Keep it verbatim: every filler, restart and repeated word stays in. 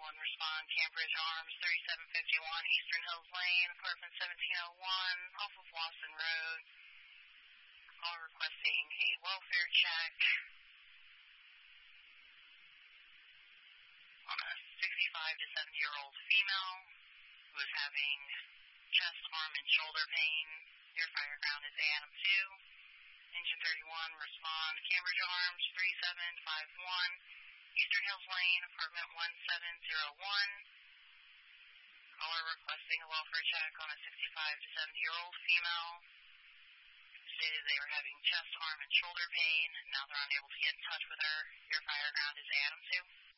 one, respond, Cambridge Arms, thirty-seven fifty-one, Eastern Hills Lane, apartment seventeen oh one, off of Lawson Road. Caller requesting a welfare check on a sixty-five to seventy-year-old female who is having chest, arm, and shoulder pain. Your fire ground is Adam two. Engine thirty-one, respond, Cambridge Arms, thirty-seven fifty-one, Eastern Hills Lane, apartment one seven oh one. Caller requesting a welfare check on a sixty-five to seventy-year-old female who stated they were having chest, arm, and shoulder pain. Now they're unable to get in touch with her. Your fire ground is Adam two.